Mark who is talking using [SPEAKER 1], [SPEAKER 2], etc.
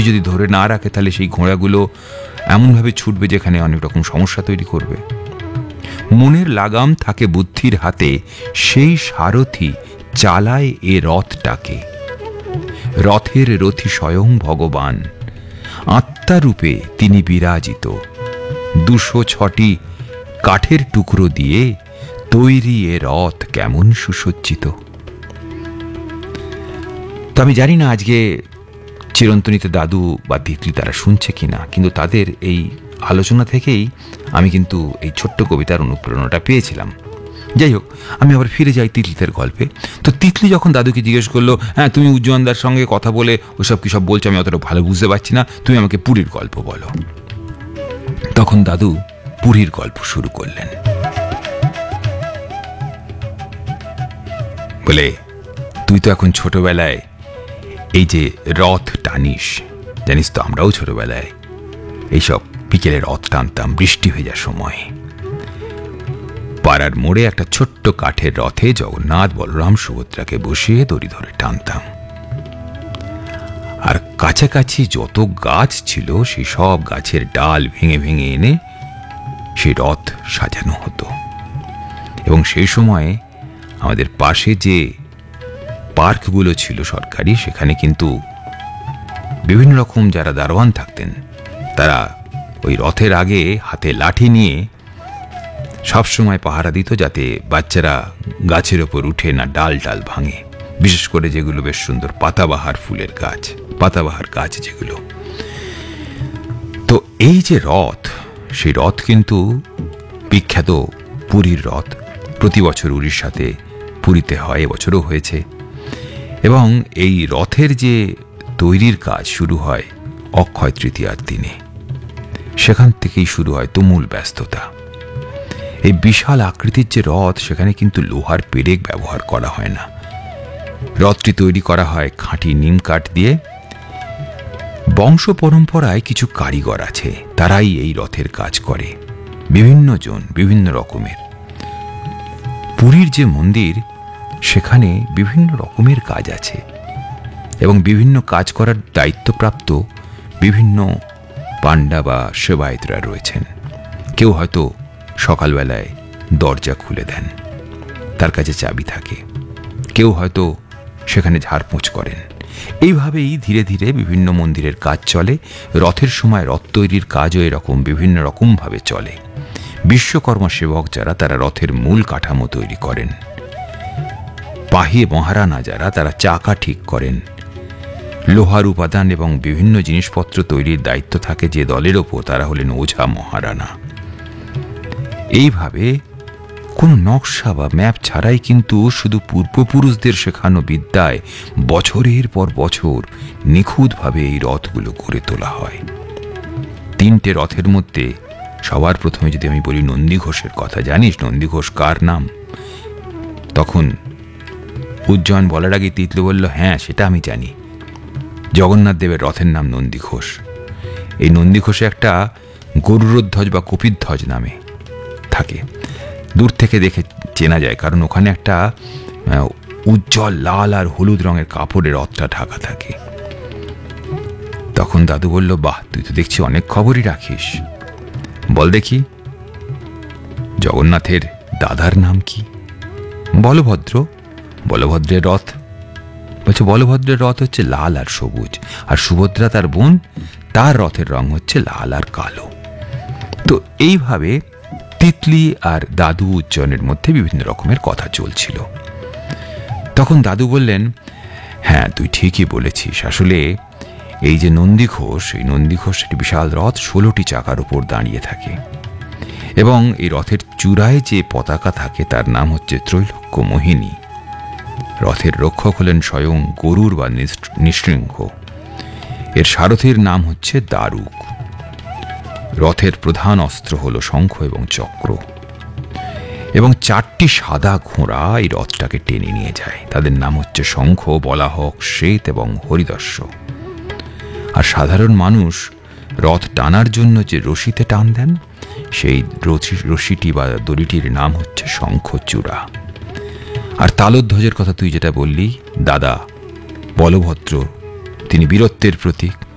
[SPEAKER 1] গতি যদি ধরে না রাখে তাহলে সেই ঘোড়াগুলো এমনভাবে ছুটবে যেখানে অনেক রকম সমস্যা তৈরি করবে। মনের লাগাম থাকে বুদ্ধির হাতে, সেই সারথি চালায় এ রথটাকে। রথের রথি স্বয়ং ভগবান, আত্মারূপে তিনি বিরাজিত। 206টি কাঠের টুকরো দিয়ে তৈরি এ রথ কেমন সুসজ্জিত। তো আমি জানি না আজকে চিরন্তনীতে দাদু বা তিতলি তারা শুনছে কিনা, কিন্তু তাদের এই আলোচনা থেকেই আমি কিন্তু এই ছোট্ট কবিতার অনুপ্রেরণাটা পেয়েছিলাম। যাই হোক, আমি আবার ফিরে যাই তিতলিদের গল্পে। তো তিতলি যখন দাদুকে জিজ্ঞেস করলো, হ্যাঁ তুমি উজ্জয়নদার সঙ্গে কথা বলে ওসব কি সব বলছো, আমি অতটা ভালো বুঝতে পারছি না, তুমি আমাকে পুরীর গল্প বলো। তখন দাদু পুরীর গল্প শুরু করলেন। বলে, তুই তো এখন ছোটবেলায় এই যে রথ টানিস, জানিস তো আমরাও ছোটবেলায় এইসব বিকেলে রথ টানতাম বৃষ্টি হয়ে যাওয়ার সময়। পাড়ার মোড়ে একটা ছোট্ট কাঠের রথে জগন্নাথ, বলরাম, সুভদ্রাকে বসিয়ে দড়ি ধরে টানতাম। আর কাছাকাছি যত গাছ ছিল সেই সব গাছের ডাল ভেঙে ভেঙে এনে সেই রথ সাজানো হতো। এবং সেই সময়ে আমাদের পাশে যে পার্কগুলো ছিল সরকারি, সেখানে কিন্তু বিভিন্ন রকম যারা দারোয়ান থাকতেন তারা ওই রথের আগে হাতে লাঠি নিয়ে সবসময় পাহারা দিত, যাতে বাচ্চারা গাছের ওপর উঠে না ডাল ডাল ভাঙে। বিশেষ করে যেগুলো বেশ সুন্দর পাতাবাহার ফুলের গাছ, পাতাবাহার গাছ যেগুলো। তো এই যে রথ, সেই রথ কিন্তু বিখ্যাত পুরীর রথ। প্রতি বছর উড়িষ্যাতে পুরীতে হয়, এবছরও হয়েছে। এবং এই রথের যে তৈরির কাজ শুরু হয় অক্ষয় তৃতীয়ার দিনে, সেখান থেকেই শুরু হয় তুমুল ব্যস্ততা। এই বিশাল আকৃতির যে রথ, সেখানে কিন্তু লোহার পেরেক ব্যবহার করা হয় না। রথটি তৈরি করা হয় খাঁটি নিম কাঠ দিয়ে। বংশ পরম্পরায় কিছু কারিগর আছে, তারাই এই রথের কাজ করে, বিভিন্ন জন, বিভিন্ন রকমের। পুরীর যে মন্দির, সেখানে বিভিন্ন রকমের কাজ আছে এবং বিভিন্ন কাজ করার দায়িত্বপ্রাপ্ত বিভিন্ন পান্ডা বা সেবায়েতরা রয়েছেন। কেউ হয়তো সকালবেলায় দরজা খুলে দেন, তার কাছে চাবি থাকে। কেউ হয়তো সেখানে ঝাড়পোঁছ করেন। এইভাবেই ধীরে ধীরে বিভিন্ন মন্দিরের কাজ চলে। রথের সময় রথ তৈরির কাজও এরকম বিভিন্ন রকমভাবে চলে। বিশ্বকর্মা সেবক যারা, তারা রথের মূল কাঠামো তৈরি করেন। পাহিয়ে মহারানা যারা, তারা চাকা ঠিক করেন। লোহার উপাদান এবং বিভিন্ন জিনিসপত্র তৈরির দায়িত্ব থাকে যে দলের ওপর, তারা হলেন ওঝা মহারানা। এইভাবে কোনো নকশা বা ম্যাপ ছাড়াই কিন্তু শুধু পূর্বপুরুষদের শেখানো বিদ্যায় বছরের পর বছর নিখুঁতভাবে এই রথগুলো গড়ে তোলা হয়। 3টে রথের মধ্যে সবার প্রথমে যদি আমি বলি নন্দী ঘোষের কথা, জানিস নন্দী ঘোষ কার নাম? তখন উজ্জয়ন বলার আগে তিতলি বলল, হ্যাঁ সেটা আমি জানি, জগন্নাথ দেবের রথের নাম নন্দী ঘোষ। এই নন্দী ঘোষে একটা গরুরধ্বজ বা কপিধ্বজ নামে থাকে। দূর থেকে দেখে চেনা যায়, কারণ ওখানে একটা উজ্জ্বল লাল আর হলুদ রঙের কাপড়ে রথটা ঢাকা থাকে। তখন দাদু বলল, বাহ, তুই তো দেখছি অনেক খবরই রাখিস। বল দেখি, জগন্নাথের দাদার নাম কি? বলভদ্র। বলভদ্রের রথ? বলছে বলভদ্রের রথ হচ্ছে লাল আর সবুজ, আর সুভদ্রা তার বোন, তার রথের রং হচ্ছে লাল আর কালো। তো এইভাবে তিতলি আর দাদু উজ্জয়নের মধ্যে বিভিন্ন রকমের কথা চলছিল। তখন দাদু বললেন, হ্যাঁ তুই ঠিকই বলেছিস, আসলে এই যে নন্দী ঘোষ, এই নন্দী ঘোষ একটি বিশাল রথ 16টি চাকার উপর দাঁড়িয়ে থাকে এবং এই রথের চূড়ায় যে পতাকা থাকে তার নাম হচ্ছে ত্রৈলোক্য মোহিনী। রথের রক্ষক হলেন স্বয়ং গরুর বা নৃসিংহ। এর সারথীর নাম হচ্ছে দারুক। রথের প্রধান অস্ত্র হল শঙ্খ এবং চক্র, এবং 4টি সাদা ঘোড়া এই রথটাকে টেনে নিয়ে যায়। তাদের নাম হচ্ছে শঙ্খ, বলাহক, শ্বেত এবং হরিদস্য। আর সাধারণ মানুষ রথ টানার জন্য যে রশিতে টান দেন, সেই রশিটি বা দড়িটির নাম হচ্ছে শঙ্খচূড়া। আর তালধ্বজের কথা তুই যেটা বললি, দাদা বলভদ্র, তিনি বীরত্বের প্রতীক।